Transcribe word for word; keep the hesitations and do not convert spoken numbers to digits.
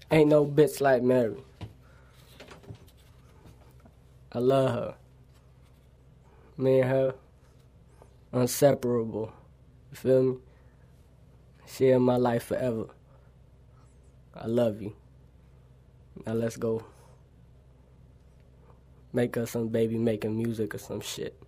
Ain't no bitch like Mary. I love her. Me and her, inseparable. You feel me? She in my life forever. I love you. Now let's go make us some baby making music or some shit.